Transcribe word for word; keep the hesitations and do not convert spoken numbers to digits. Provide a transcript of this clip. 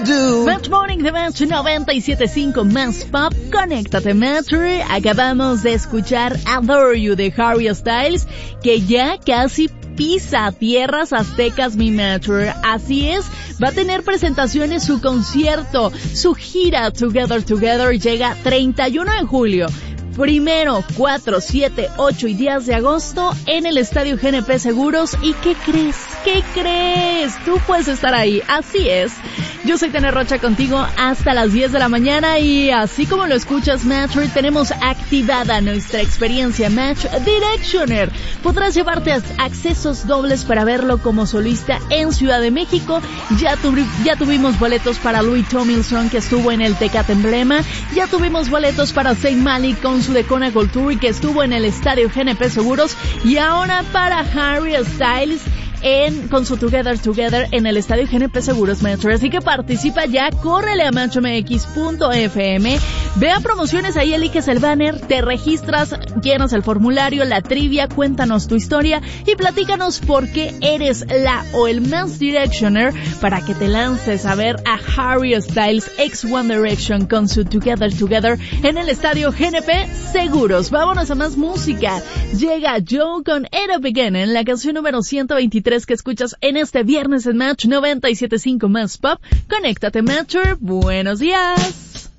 do. Match Morning de Match noventa y siete punto cinco más Pop. Conéctate, Matcher. Acabamos de escuchar Adore You de Harry Styles, que ya casi pisa tierras aztecas, mi Matcher. Así es, va a tener presentaciones su concierto, su gira Together Together llega treinta y uno de julio. Primero, cuatro, siete, ocho y diez de agosto en el Estadio G N P Seguros. ¿Y qué crees? ¿Qué crees? Tú puedes estar ahí. Así es. Yo soy Tene Rocha contigo hasta las diez de la mañana y así como lo escuchas, Matcher, tenemos activada nuestra experiencia Match Directioner. Podrás llevarte accesos dobles para verlo como solista en Ciudad de México. Ya, tu, ya tuvimos boletos para Louis Tomlinson, que estuvo en el Tecate Emblema. Ya tuvimos boletos para Zayn Malik con su Decona Gold Tour, que estuvo en el Estadio G N P Seguros, y ahora para Harry Styles en, con su Together Together en el Estadio G N P Seguros, Metro. Así que participa ya, córrele a match m x punto f m, ve a promociones, ahí eliges el banner, te registras, llenas el formulario, la trivia, cuéntanos tu historia y platícanos por qué eres la o el Match Directioner para que te lances a ver a Harry Styles ex One Direction con su Together Together en el Estadio G N P Seguros. Vámonos a más música. Llega Joe con It Up Again en la canción número ciento veintitrés que escuchas en este viernes en Match noventa y siete punto cinco más Pop. Conéctate, Matcher. Buenos días.